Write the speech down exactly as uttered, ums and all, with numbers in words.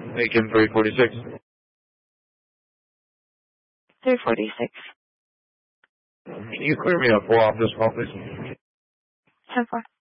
Macon three forty-six. three forty-six. Can you clear me up for office call, please? ten four.